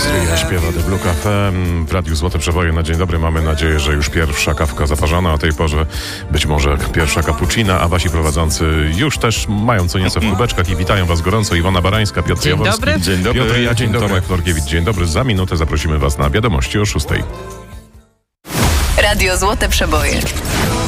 Stryja śpiewa The Blue Cafe w Radiu Złote Przeboje na dzień dobry. Mamy nadzieję, że już pierwsza kawka zaparzona, o tej porze być może pierwsza cappuccina, a wasi prowadzący już też mają co nieco w kubeczkach i witają was gorąco. Iwona Barańska, Piotr Dzień Jaworski. dobry. Dzień dobry. Piotr Jacin, Dzień dobry. Tomek Florkiewicz. Dzień dobry. Za minutę zaprosimy was na wiadomości o 6:00. Radio Złote Przeboje.